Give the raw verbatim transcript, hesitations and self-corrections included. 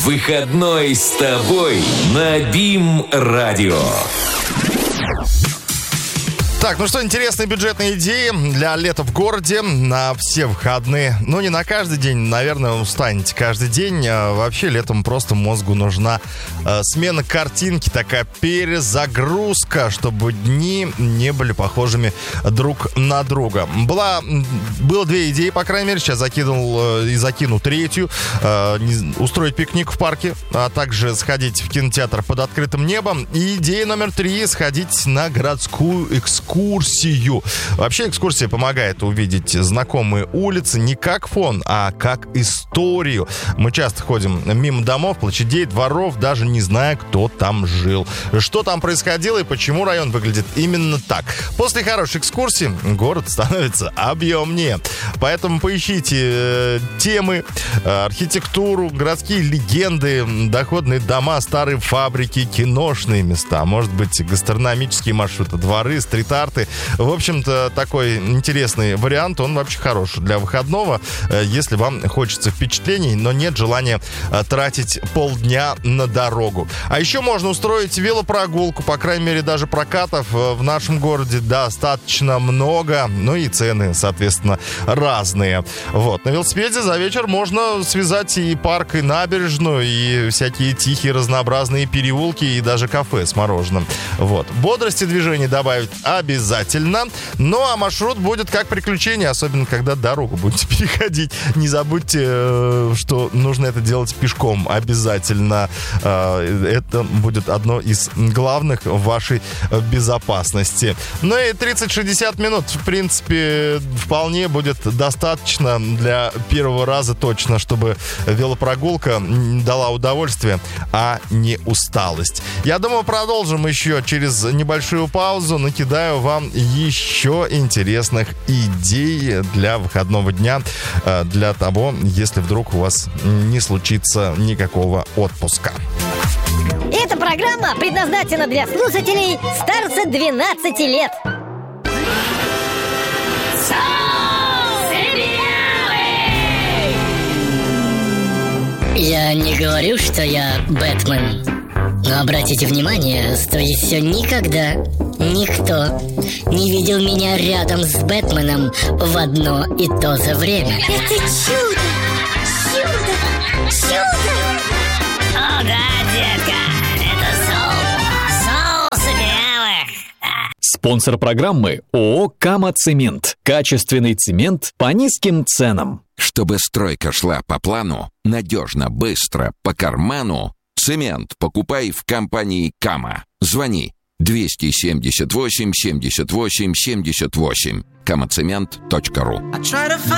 Выходной с тобой на БИМ-радио. Так, ну что, интересные бюджетные идеи для лета в городе на все выходные. Ну, не на каждый день, наверное, устанете каждый день. А вообще, летом просто мозгу нужна э, смена картинки, такая перезагрузка, чтобы дни не были похожими друг на друга. Была, было две идеи, по крайней мере, сейчас закинул э, и закину третью. Э, не, устроить пикник в парке, а также сходить в кинотеатр под открытым небом. И идея номер три — сходить на городскую экскурсию. Экскурсию. Вообще экскурсия помогает увидеть знакомые улицы не как фон, а как историю. Мы часто ходим мимо домов, площадей, дворов, даже не зная, кто там жил, что там происходило и почему район выглядит именно так. После хорошей экскурсии город становится объемнее. Поэтому поищите э, темы, э, архитектуру, городские легенды, доходные дома, старые фабрики, киношные места, может быть, гастрономические маршруты, дворы, стрит-арты. В общем-то, такой интересный вариант. Он вообще хорош для выходного, если вам хочется впечатлений, но нет желания тратить полдня на дорогу. А еще можно устроить велопрогулку. По крайней мере, даже прокатов в нашем городе достаточно много. Ну и цены, соответственно, разные. Вот. На велосипеде за вечер можно связать и парк, и набережную, и всякие тихие разнообразные переулки, и даже кафе с мороженым. Вот. Бодрости движения добавить обязательно. Ну, а маршрут будет как приключение, особенно когда дорогу будете переходить. Не забудьте, что нужно это делать пешком обязательно. Это будет одно из главных в вашей безопасности. Ну и тридцать-шестьдесят минут, в принципе, вполне будет достаточно для первого раза точно, чтобы велопрогулка дала удовольствие, а не усталость. Я думаю, продолжим еще через небольшую паузу. Накидаю вам еще интересных идей для выходного дня, для того, если вдруг у вас не случится никакого отпуска. Эта программа предназначена для слушателей старше двенадцати лет. Я не говорю, что я Бэтмен, но обратите внимание, что еще никогда никто не видел меня рядом с Бэтменом в одно и то же время. Это чудо! Чудо! Чудо! О, да, детка, это соус. Соус белых. Спонсор программы ООО «Кама Цемент». Качественный цемент по низким ценам. Чтобы стройка шла по плану, надежно, быстро, по карману, цемент покупай в компании «Кама». Звони двести семьдесят восемь семьдесят восемь семьдесят восемь. камацемент точка ру.